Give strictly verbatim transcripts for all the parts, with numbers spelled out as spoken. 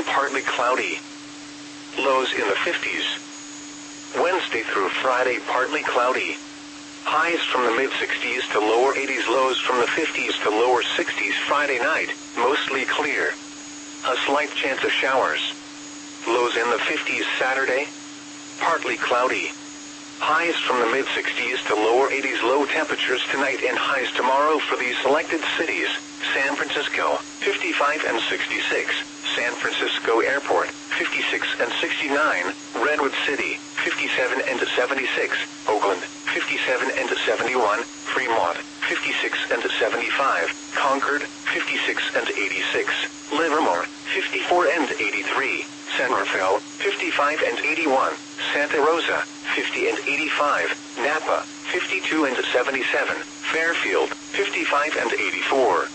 partly cloudy. Lows in the fifties. Wednesday through Friday, partly cloudy. Highs from the mid-sixties to lower eighties, lows from the fifties to lower sixties. Friday night, mostly clear. A slight chance of showers. Lows in the fifties. Saturday, partly cloudy. Highs from the mid-sixties to lower eighties, low temperatures tonight and highs tomorrow for these selected cities: San Francisco, fifty-five and sixty-six, San Francisco Airport, fifty-six and sixty-nine, Redwood City, fifty-seven and seventy-six, Oakland, fifty-seven and seventy-one, Fremont, fifty-six and seventy-five, Concord, fifty-six and eighty-six, Livermore, fifty-four and eighty-three, San Rafael, fifty-five and eighty-one, Santa Rosa, fifty and eighty-five, Napa, fifty-two and seventy-seven, Fairfield, fifty-five and eighty-four.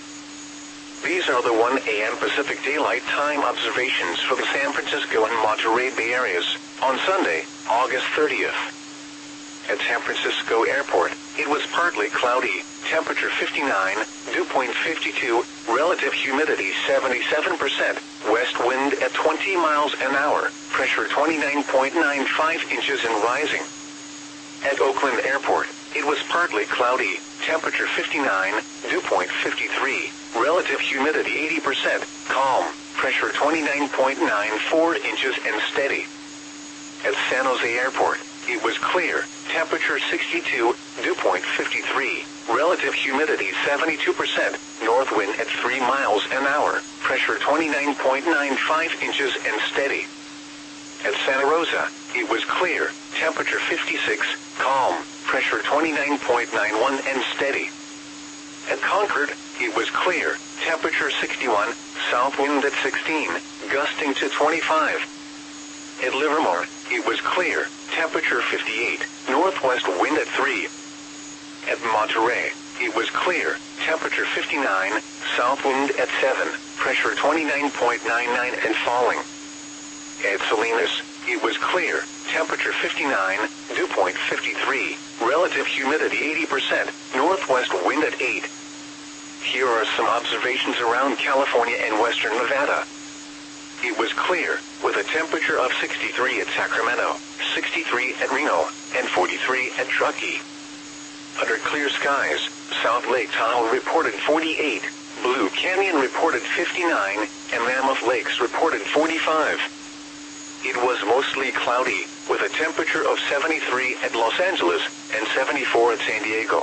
These are the one A M Pacific Daylight Time observations for the San Francisco and Monterey Bay areas on Sunday, August thirtieth. At San Francisco Airport, it was partly cloudy, temperature fifty-nine, dew point fifty-two, relative humidity seventy-seven percent, west wind at twenty miles an hour, pressure twenty-nine point nine five inches and rising. At Oakland Airport, it was partly cloudy, temperature fifty-nine, dew point fifty-three, relative humidity eighty percent, calm, pressure twenty-nine point nine four inches and steady. At San Jose Airport, it was clear, temperature sixty-two, dew point fifty-three, relative humidity seventy-two percent, north wind at three miles an hour, pressure twenty-nine point nine five inches and steady. At Santa Rosa, it was clear, temperature fifty-six, calm, pressure twenty-nine point nine one and steady. At Concord, it was clear, temperature sixty-one, south wind at sixteen, gusting to twenty-five. At Livermore, it was clear, temperature fifty-eight, northwest wind at three. At Monterey, it was clear, temperature fifty-nine, south wind at seven, pressure twenty-nine point nine nine and falling. At Salinas, it was clear, temperature fifty-nine, dew point fifty-three, relative humidity eighty percent, northwest wind at eight. Here are some observations around California and western Nevada. It was clear, with a temperature of sixty-three at Sacramento, sixty-three at Reno, and forty-three at Truckee. Under clear skies, South Lake Tahoe reported forty-eight, Blue Canyon reported fifty-nine, and Mammoth Lakes reported forty-five. It was mostly cloudy, with a temperature of seventy-three at Los Angeles and seventy-four at San Diego.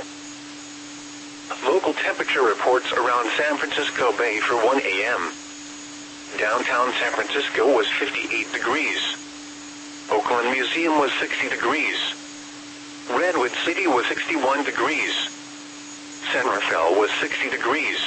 Local temperature reports around San Francisco Bay for one A M Downtown San Francisco was fifty-eight degrees. Oakland Museum was sixty degrees. Redwood City was sixty-one degrees. San Rafael was sixty degrees.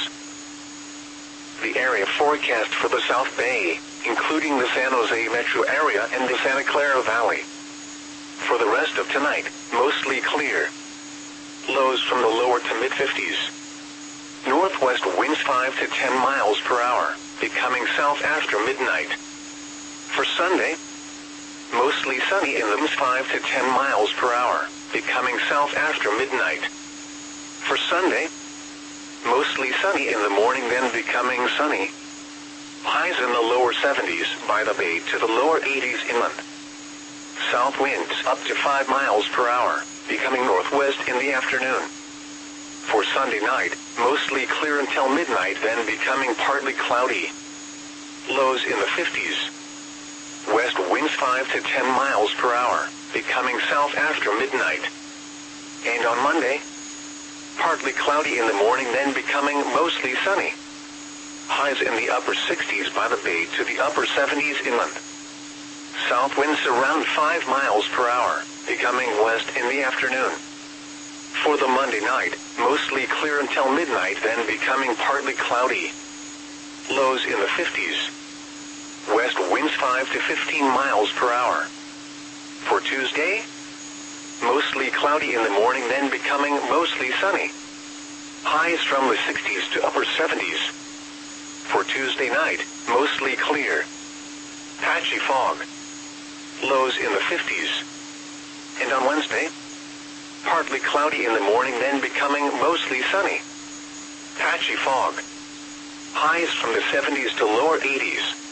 The area forecast for the South Bay, including the San Jose metro area and the Santa Clara Valley. For the rest of tonight, mostly clear. Lows from the lower to mid-fifties. Northwest winds five to ten miles per hour, becoming south after midnight. For Sunday, mostly sunny in the five to ten miles per hour, becoming south after midnight. For Sunday, mostly sunny in the morning, then becoming sunny. Highs in the lower seventies by the bay to the lower eighties inland. South winds up to five miles per hour, becoming northwest in the afternoon. For Sunday night, mostly clear until midnight, then becoming partly cloudy. Lows in the fifties. West winds five to ten miles per hour, becoming south after midnight. And on Monday, partly cloudy in the morning, then becoming mostly sunny. Highs in the upper sixties by the bay to the upper seventies inland. South winds around five miles per hour, becoming west in the afternoon. For the Monday night, mostly clear until midnight, then becoming partly cloudy. Lows in the fifties. West winds five to fifteen miles per hour. For Tuesday, mostly cloudy in the morning, then becoming mostly sunny. Highs from the sixties to upper seventies. For Tuesday night, mostly clear. Patchy fog. Lows in the fifties. And on Wednesday, partly cloudy in the morning, then becoming mostly sunny. Patchy fog. Highs from the seventies to lower eighties.